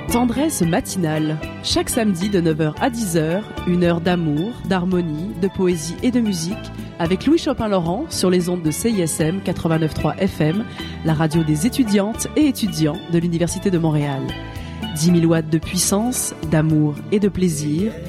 Tendresse matinale. Chaque samedi de 9h à 10h, une heure d'amour, d'harmonie, de poésie et de musique avec Louis Chopin-Laurent sur les ondes de CISM 89.3 FM, la radio des étudiantes et étudiants de l'Université de Montréal. 10 000 watts de puissance, d'amour et de plaisir